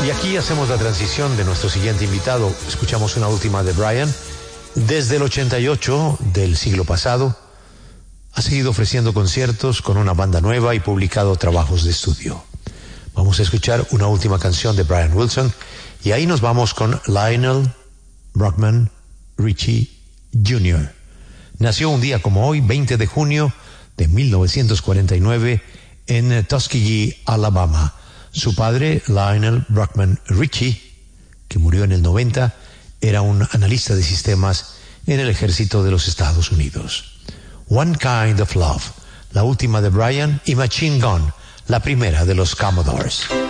Y aquí hacemos la transición de nuestro siguiente invitado. Escuchamos una última de Brian. Desde el 88 del siglo pasado, ha seguido ofreciendo conciertos con una banda nueva y publicado trabajos de estudio. Vamos a escuchar una última canción de Brian Wilson y ahí nos vamos con Lionel Brockman Ritchie Jr. Nació un día como hoy, 20 de junio de 1949, en Tuskegee, Alabama. Su padre, Lionel Brockman Ritchie, que murió en el 90, era un analista de sistemas en el ejército de los Estados Unidos. One Kind of Love, la última de Brian, y Machine Gun, la primera de los Commodores.